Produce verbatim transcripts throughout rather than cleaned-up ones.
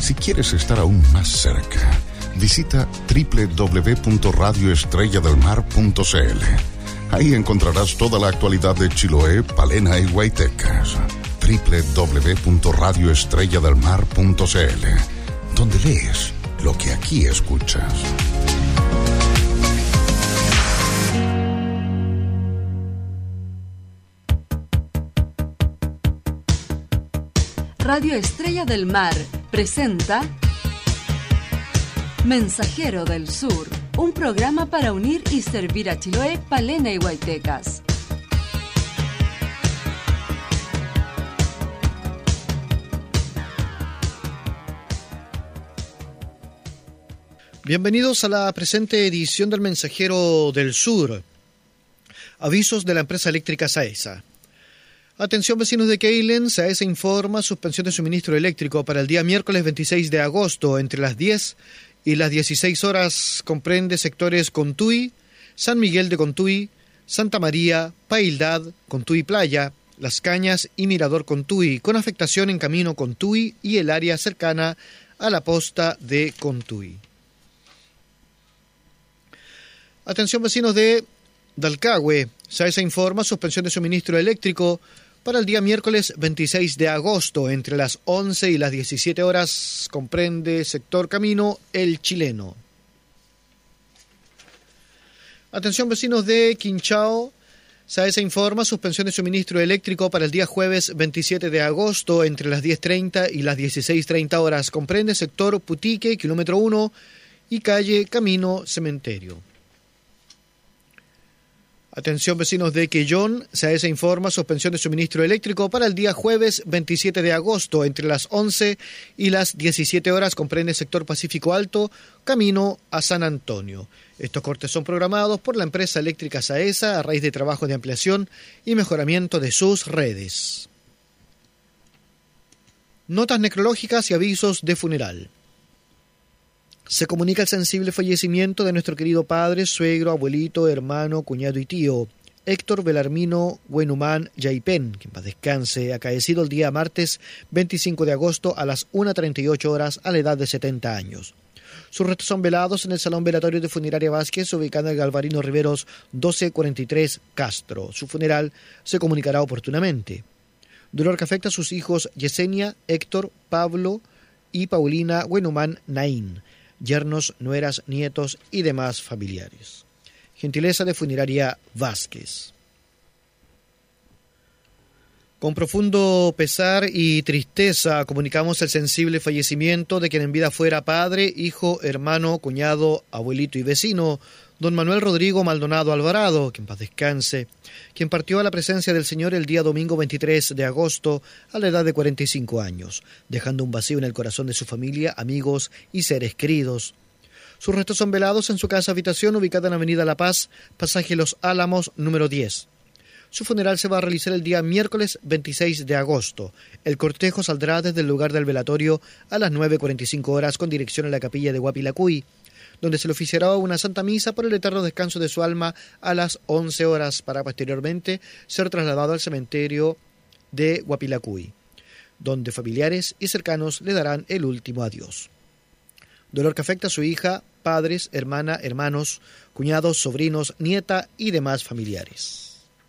Si quieres estar aún más cerca, visita doble u doble u doble u punto radio estrella del mar punto c l. Ahí encontrarás toda la actualidad de Chiloé, Palena y Huaytecas. doble u doble u doble u punto radio estrella del mar punto c l, donde lees lo que aquí escuchas. Radio Estrella del Mar presenta Mensajero del Sur, un programa para unir y servir a Chiloé, Palena y Huaytecas. Bienvenidos a la presente edición del Mensajero del Sur. Avisos de la empresa eléctrica SAESA. Atención vecinos de Keilen, SAESA informa suspensión de suministro eléctrico para el día miércoles veintiséis de agosto entre las diez y las dieciséis horas. Comprende sectores Contuy, San Miguel de Contuy, Santa María, Paildad, Contuy Playa, Las Cañas y Mirador Contuy, con afectación en Camino Contuy y el área cercana a la posta de Contuy. Atención vecinos de Dalcahue, SAESA informa suspensión de suministro eléctrico para el día miércoles veintiséis de agosto entre las once y las diecisiete horas. Comprende sector Camino El Chileno. Atención vecinos de Quinchao, SAESA informa suspensión de suministro eléctrico para el día jueves veintisiete de agosto entre las diez treinta y las dieciséis treinta horas. Comprende sector Putique, kilómetro uno y calle Camino Cementerio. Atención vecinos de Quellón, SAESA informa suspensión de suministro eléctrico para el día jueves veintisiete de agosto entre las once y las diecisiete horas. Comprende sector Pacífico Alto, camino a San Antonio. Estos cortes son programados por la empresa eléctrica SAESA a raíz de trabajo de ampliación y mejoramiento de sus redes. Notas necrológicas y avisos de funeral. Se comunica el sensible fallecimiento de nuestro querido padre, suegro, abuelito, hermano, cuñado y tío, Héctor Belarmino Buenumán Yaipen, que en paz descanse, acaecido el día martes veinticinco de agosto a las una treinta y ocho horas a la edad de setenta años. Sus restos son velados en el Salón Velatorio de Funeraria Vázquez, ubicado en Galvarino Riveros doce cuarenta y tres Castro. Su funeral se comunicará oportunamente. Dolor que afecta a sus hijos Yesenia, Héctor, Pablo y Paulina Buenumán Naín, yernos, nueras, nietos y demás familiares. Gentileza de Funeraria Vázquez. Con profundo pesar y tristeza comunicamos el sensible fallecimiento de quien en vida fuera padre, hijo, hermano, cuñado, abuelito y vecino, don Manuel Rodrigo Maldonado Alvarado, que en paz descanse, quien partió a la presencia del Señor el día domingo veintitrés de agosto a la edad de cuarenta y cinco años, dejando un vacío en el corazón de su familia, amigos y seres queridos. Sus restos son velados en su casa habitación ubicada en Avenida La Paz, pasaje Los Álamos, número diez. Su funeral se va a realizar el día miércoles veintiséis de agosto. El cortejo saldrá desde el lugar del velatorio a las nueve cuarenta y cinco horas con dirección a la capilla de Huapilacuy, donde se le oficiará una santa misa por el eterno descanso de su alma a las once horas, para posteriormente ser trasladado al cementerio de Huapilacuy, donde familiares y cercanos le darán el último adiós. Dolor que afecta a su hija, padres, hermana, hermanos, cuñados, sobrinos, nieta y demás familiares.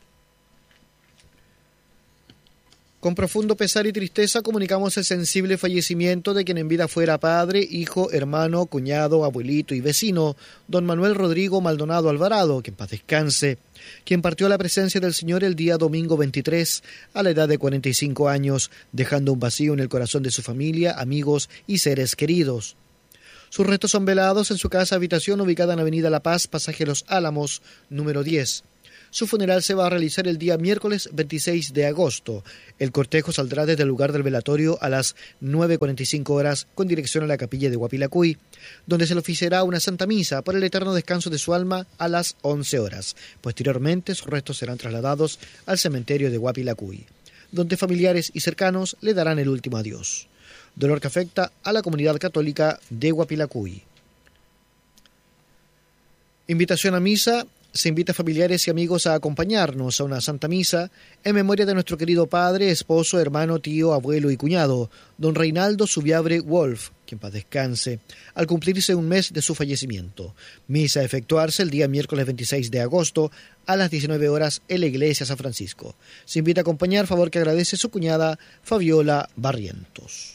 Con profundo pesar y tristeza comunicamos el sensible fallecimiento de quien en vida fuera padre, hijo, hermano, cuñado, abuelito y vecino, don Manuel Rodrigo Maldonado Alvarado, que en paz descanse, quien partió a la presencia del Señor el día domingo veintitrés a la edad de cuarenta y cinco años, dejando un vacío en el corazón de su familia, amigos y seres queridos. Sus restos son velados en su casa habitación ubicada en Avenida La Paz, pasaje Los Álamos, número diez. Su funeral se va a realizar el día miércoles veintiséis de agosto. El cortejo saldrá desde el lugar del velatorio a las nueve cuarenta y cinco horas con dirección a la capilla de Huapilacuy, donde se le oficiará una santa misa por el eterno descanso de su alma a las once horas. Posteriormente, sus restos serán trasladados al cementerio de Huapilacuy, donde familiares y cercanos le darán el último adiós. Dolor que afecta a la comunidad católica de Huapilacuy. Invitación a misa se invita a familiares y amigos a acompañarnos a una Santa Misa en memoria de nuestro querido padre, esposo, hermano, tío, abuelo y cuñado, don Reinaldo Subiabre Wolf, que en paz descanse, al cumplirse un mes de su fallecimiento. Misa a efectuarse el día miércoles veintiséis de agosto a las diecinueve horas en la iglesia San Francisco. Se invita a acompañar, favor que agradece su cuñada Fabiola Barrientos.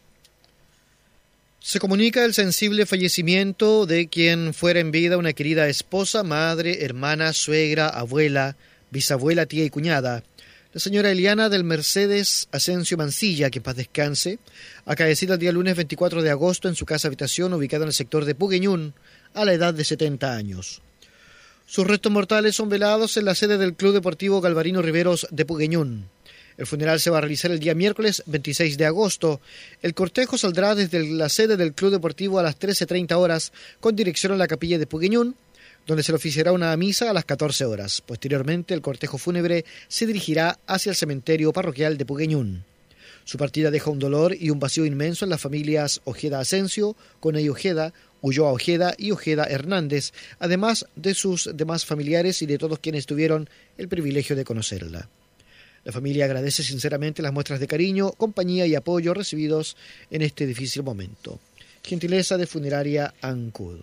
Se comunica el sensible fallecimiento de quien fuera en vida una querida esposa, madre, hermana, suegra, abuela, bisabuela, tía y cuñada, la señora Eliana del Mercedes Asensio Mancilla, que en paz descanse, acaecida el día lunes veinticuatro de agosto en su casa habitación ubicada en el sector de Pugueñún, a la edad de setenta años. Sus restos mortales son velados en la sede del Club Deportivo Galvarino Riveros de Pugueñún. El funeral se va a realizar el día miércoles veintiséis de agosto. El cortejo saldrá desde la sede del Club Deportivo a las trece treinta horas con dirección a la capilla de Pugueñún, donde se le oficiará una misa a las catorce horas. Posteriormente, el cortejo fúnebre se dirigirá hacia el cementerio parroquial de Pugueñún. Su partida deja un dolor y un vacío inmenso en las familias Ojeda Asensio, Coney Ojeda, Ulloa Ojeda y Ojeda Hernández, además de sus demás familiares y de todos quienes tuvieron el privilegio de conocerla. La familia agradece sinceramente las muestras de cariño, compañía y apoyo recibidos en este difícil momento. Gentileza de Funeraria Ancud.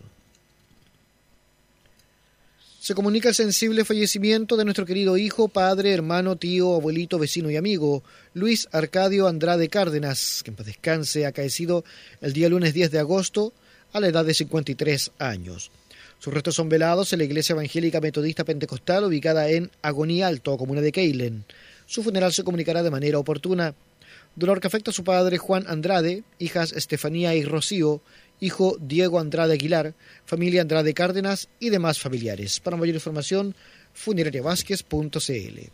Se comunica el sensible fallecimiento de nuestro querido hijo, padre, hermano, tío, abuelito, vecino y amigo, Luis Arcadio Andrade Cárdenas, que en paz descanse, acaecido el día lunes diez de agosto a la edad de cincuenta y tres años. Sus restos son velados en la Iglesia Evangélica Metodista Pentecostal ubicada en Agonía Alto, comuna de Keilen. Su funeral se comunicará de manera oportuna. Dolor que afecta a su padre Juan Andrade, hijas Estefanía y Rocío, hijo Diego Andrade Aguilar, familia Andrade Cárdenas y demás familiares. Para mayor información, funeraria vázquez punto c l.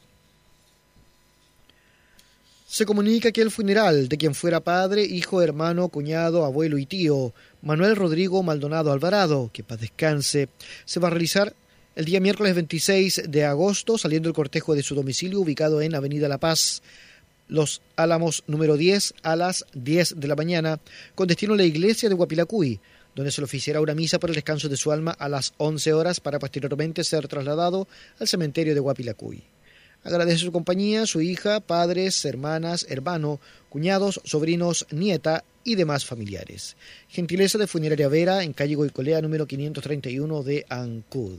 Se comunica que el funeral de quien fuera padre, hijo, hermano, cuñado, abuelo y tío, Manuel Rodrigo Maldonado Alvarado, que paz descanse, se va a realizar el día miércoles veintiséis de agosto, saliendo el cortejo de su domicilio ubicado en Avenida La Paz, Los Álamos número diez, a las diez de la mañana, con destino a la iglesia de Guapilacuy, donde se le oficiará una misa por el descanso de su alma a las once horas para posteriormente ser trasladado al cementerio de Guapilacuy. Agradece su compañía, su hija, padres, hermanas, hermano, cuñados, sobrinos, nieta y demás familiares. Gentileza de Funeraria Vera, en calle Goicolea número quinientos treinta y uno de Ancud.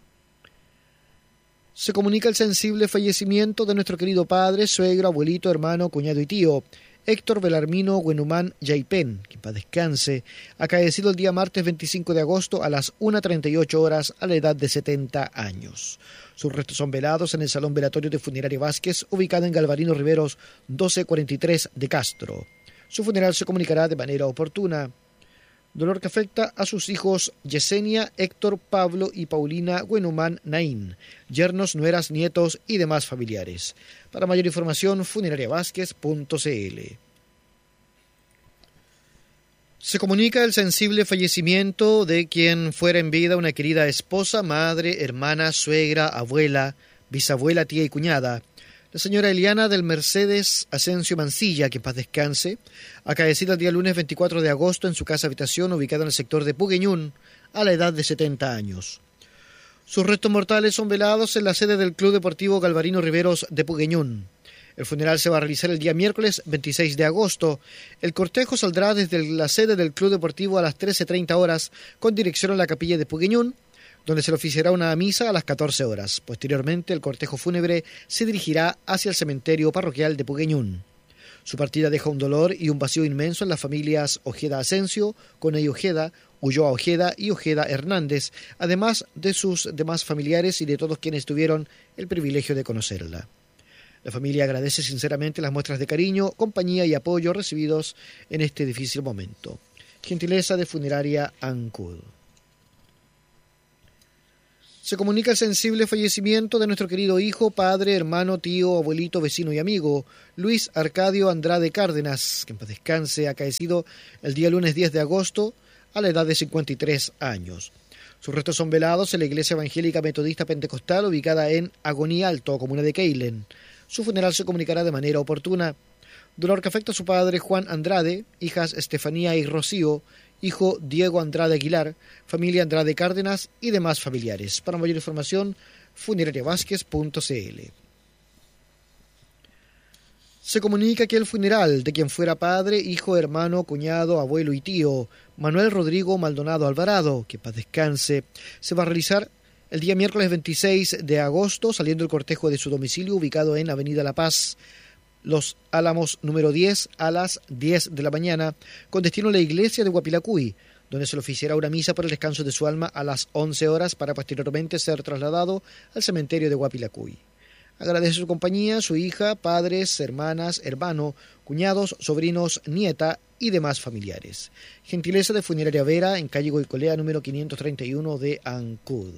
Se comunica el sensible fallecimiento de nuestro querido padre, suegro, abuelito, hermano, cuñado y tío, Héctor Belarmino Guenumán Yaipen, que en paz descanse, acaecido el día martes veinticinco de agosto a las una treinta y ocho horas a la edad de setenta años. Sus restos son velados en el Salón Velatorio de Funeraria Vázquez, ubicado en Galvarino Riveros doce cuarenta y tres de Castro. Su funeral se comunicará de manera oportuna. Dolor que afecta a sus hijos Yesenia, Héctor, Pablo y Paulina Guenumán Naín, yernos, nueras, nietos y demás familiares. Para mayor información, funeraria vázquez punto c l. Se comunica el sensible fallecimiento de quien fuera en vida una querida esposa, madre, hermana, suegra, abuela, bisabuela, tía y cuñada, la señora Eliana del Mercedes Asensio Mancilla, que en paz descanse, acaecida el día lunes veinticuatro de agosto en su casa habitación ubicada en el sector de Pugueñún, a la edad de setenta años. Sus restos mortales son velados en la sede del Club Deportivo Galvarino Riveros de Pugueñún. El funeral se va a realizar el día miércoles veintiséis de agosto. El cortejo saldrá desde la sede del Club Deportivo a las trece treinta horas con dirección a la capilla de Pugueñún, donde se le oficiará una misa a las catorce horas. Posteriormente, el cortejo fúnebre se dirigirá hacia el cementerio parroquial de Pugueñún. Su partida deja un dolor y un vacío inmenso en las familias Ojeda Asensio, Coney Ojeda, Ulloa Ojeda y Ojeda Hernández, además de sus demás familiares y de todos quienes tuvieron el privilegio de conocerla. La familia agradece sinceramente las muestras de cariño, compañía y apoyo recibidos en este difícil momento. Gentileza de Funeraria Ancud. Se comunica el sensible fallecimiento de nuestro querido hijo, padre, hermano, tío, abuelito, vecino y amigo, Luis Arcadio Andrade Cárdenas, que en paz descanse, acaecido el día lunes diez de agosto a la edad de cincuenta y tres años. Sus restos son velados en la Iglesia Evangélica Metodista Pentecostal ubicada en Agonía Alto, comuna de Keilen. Su funeral se comunicará de manera oportuna. Dolor que afecta a su padre Juan Andrade, hijas Estefanía y Rocío, hijo Diego Andrade Aguilar, familia Andrade Cárdenas y demás familiares. Para mayor información, funeraria vázquez punto c l. Se comunica que el funeral de quien fuera padre, hijo, hermano, cuñado, abuelo y tío, Manuel Rodrigo Maldonado Alvarado, que paz descanse, se va a realizar el día miércoles veintiséis de agosto, saliendo el cortejo de su domicilio ubicado en Avenida La Paz, Los Álamos número diez, a las diez de la mañana, con destino a la iglesia de Guapilacuy, donde se le oficiará una misa por el descanso de su alma a las once horas para posteriormente ser trasladado al cementerio de Guapilacuy. Agradece su compañía, su hija, padres, hermanas, hermano, cuñados, sobrinos, nieta y demás familiares. Gentileza de Funeraria Vera, en calle Goicolea número quinientos treinta y uno de Ancud.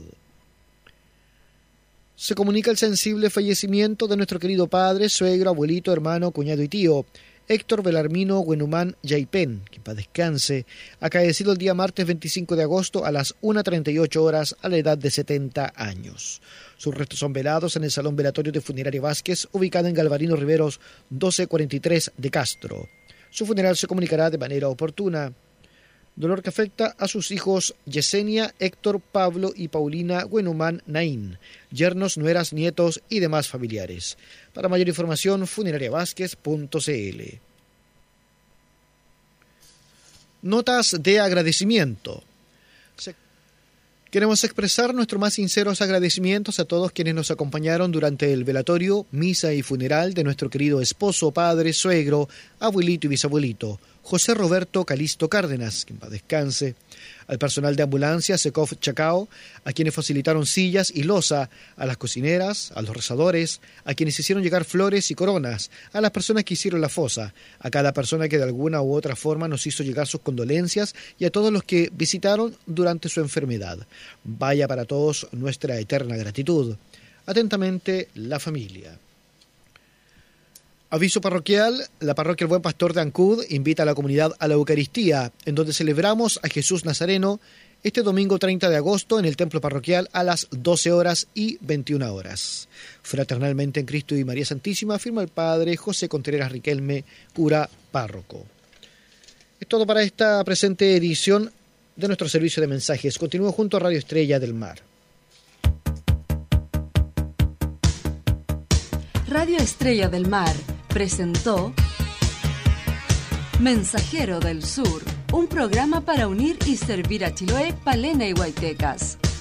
Se comunica el sensible fallecimiento de nuestro querido padre, suegro, abuelito, hermano, cuñado y tío, Héctor Belarmino Guenumán Yaipen, que para descanse, acaecido el día martes veinticinco de agosto a las una treinta y ocho horas a la edad de setenta años. Sus restos son velados en el Salón Velatorio de Funeraria Vázquez, ubicado en Galvarino Riveros doce cuarenta y tres de Castro. Su funeral se comunicará de manera oportuna. Dolor que afecta a sus hijos Yesenia, Héctor, Pablo y Paulina Guenumán Naín, yernos, nueras, nietos y demás familiares. Para mayor información, funeraria vázquez punto c l. Notas de agradecimiento. Queremos expresar nuestros más sinceros agradecimientos a todos quienes nos acompañaron durante el velatorio, misa y funeral de nuestro querido esposo, padre, suegro, abuelito y bisabuelito, José Roberto Calisto Cárdenas, que en paz descanse, al personal de ambulancia Secov Chacao, a quienes facilitaron sillas y loza, a las cocineras, a los rezadores, a quienes hicieron llegar flores y coronas, a las personas que hicieron la fosa, a cada persona que de alguna u otra forma nos hizo llegar sus condolencias y a todos los que visitaron durante su enfermedad. Vaya para todos nuestra eterna gratitud. Atentamente, la familia. Aviso parroquial, la parroquia El Buen Pastor de Ancud invita a la comunidad a la Eucaristía, en donde celebramos a Jesús Nazareno este domingo treinta de agosto en el templo parroquial a las doce horas y veintiuna horas. Fraternalmente en Cristo y María Santísima, firma el Padre José Contreras Riquelme, cura párroco. Es todo para esta presente edición de nuestro servicio de mensajes. Continúo junto a Radio Estrella del Mar. Radio Estrella del Mar presentó Mensajero del Sur, un programa para unir y servir a Chiloé, Palena y Huaytecas.